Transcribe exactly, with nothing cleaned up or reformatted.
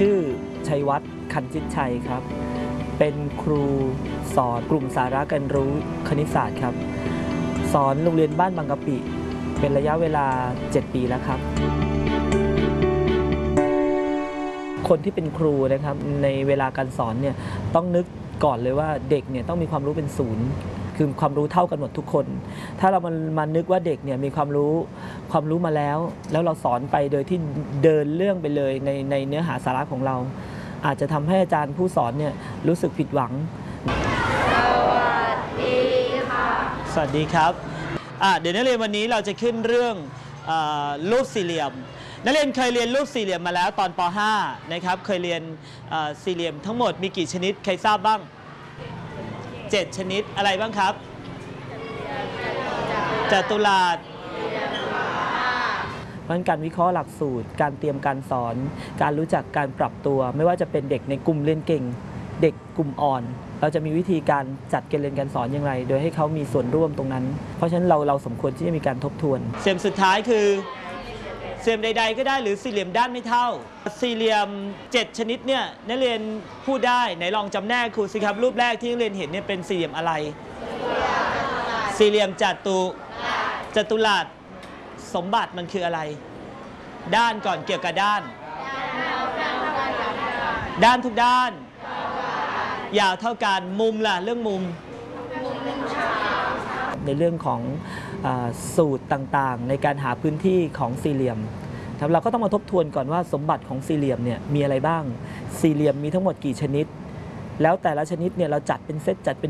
ชื่อชัยวัฒน์คันจิตชัยครับเป็นครูสอนกลุ่มสาระการรู้คณิตศาสตร์ครับสอนโรงเรียนบ้านบางกะปิเป็นระยะเวลาเจ็ดปีแล้วครับคนที่เป็นครูนะครับในเวลาการสอนเนี่ยต้องนึกก่อนเลยว่าเด็กเนี่ยต้องมีความรู้เป็นศูนย์คือความรู้เท่ากันหมดทุกคนถ้าเรามันมานึกว่าเด็กเนี่ยมีความรู้ความรู้มาแล้วแล้วเราสอนไปโดยที่เดินเรื่องไปเลยในในเนื้อหาสาระของเราอาจจะทำให้อาจารย์ผู้สอนเนี่ยรู้สึกผิดหวังสวัสดีค่ะสวัสดีครับอ่ะเดี๋ยวนักเรียนวันนี้เราจะขึ้นเรื่องเอ่อรูปสี่เหลี่ยมนักเรียนเคยเรียนรูปสี่เหลี่ยมมาแล้วตอนป .ห้า นะครับเคยเรียนสี่เหลี่ยมทั้งหมดมีกี่ชนิดใครทราบบ้างเจ็ดชนิดอะไรบ้างครับจัตุรัสเพราะฉะนั้นการวิเคราะห์หลักสูตรการเตรียมการสอนการรู้จักการปรับตัวไม่ว่าจะเป็นเด็กในกลุ่มเรียนเก่งเด็กกลุ่มอ่อนเราจะมีวิธีการจัดการเรียนการสอนอย่างไรโดยให้เขามีส่วนร่วมตรงนั้นเพราะฉะนั้นเราเราสมควรที่จะมีการทบทวนเสียมสุดท้ายคือเสียมใดๆก็ได้หรือสี่เหลี่ยมด้านไม่เท่าสี่เหลี่ยมเจ็ดชนิดเนี่ยนักเรียนพูดได้ไหนลองจำแนกครูสิครับรูปแรกที่นักเรียนเห็นเนี่ยเป็นสี่เหลี่ยมอะไรสี่เหลี่ยมจัตุจัตุรัสสมบัติมันคืออะไรด้านก่อนเกี่ยวกับด้านด้านทุกด้านยาวเท่ากันมุมล่ะเรื่องมุมในเรื่องของสูตรต่างๆในการหาพื้นที่ของสี่เหลี่ยมเราก็ต้องมาทบทวนก่อนว่าสมบัติของสี่เหลี่ยมเนี่ยมีอะไรบ้างสี่เหลี่ยมมีทั้งหมดกี่ชนิดแล้วแต่ละชนิดเนี่ยเราจัดเป็นเซตจัดเป็น